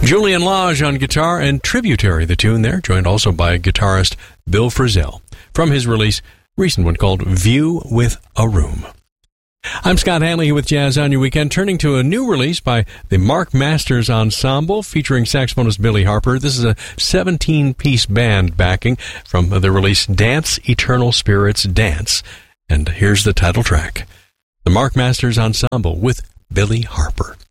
Julian Lage on guitar and Tributary, the tune there, joined also by guitarist Bill Frisell from his release, recent one called View with a Room. I'm Scott Hanley here with Jazz on Your Weekend, turning to a new release by the Mark Masters Ensemble featuring saxophonist Billy Harper. This is a 17-piece band backing from the release Dance, Eternal Spirits Dance. And here's the title track, the Mark Masters Ensemble with Billy Harper.